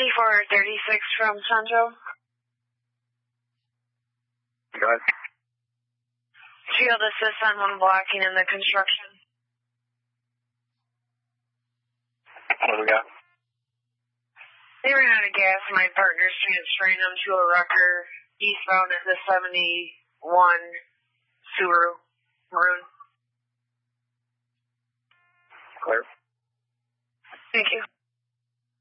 C436 from Sanjo. Go ahead. Field assist on one blocking in the construction. What do we got? They ran out of gas and my partner's transferring them to a Rucker eastbound at the 71 Subaru Maroon. Clear. Thank you.